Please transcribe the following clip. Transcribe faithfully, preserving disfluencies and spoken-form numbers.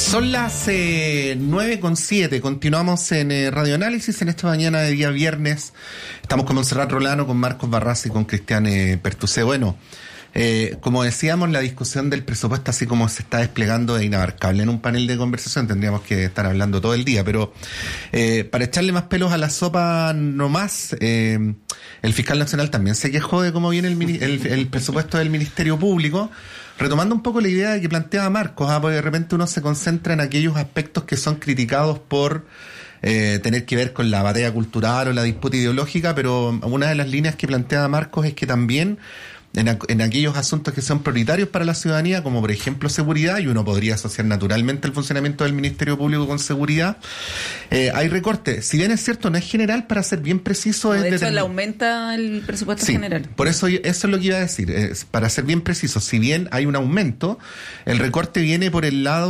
Son las eh, nueve con siete, continuamos en eh, Radio Análisis en esta mañana de día viernes. Estamos con Montserrat Rolano, con Marcos Barraza y con Cristian eh, Pertucé. Bueno, eh, como decíamos, la discusión del presupuesto, así como se está desplegando, es inabarcable. En un panel de conversación tendríamos que estar hablando todo el día, pero eh, para echarle más pelos a la sopa nomás, eh, el fiscal nacional también se quejó de cómo viene el, el, el presupuesto del Ministerio Público. Retomando un poco la idea que planteaba Marcos, ¿ah? Porque de repente uno se concentra en aquellos aspectos que son criticados por eh, tener que ver con la batalla cultural o la disputa ideológica, pero una de las líneas que planteaba Marcos es que también en, a, en aquellos asuntos que son prioritarios para la ciudadanía, como por ejemplo seguridad, y uno podría asociar naturalmente el funcionamiento del Ministerio Público con seguridad, eh, hay recortes. Si bien es cierto, no es general, para ser bien preciso... No, es de hecho, determin... le aumenta el presupuesto sí, general. Por eso, eso es lo que iba a decir. Eh, para ser bien preciso, si bien hay un aumento, el recorte viene por el lado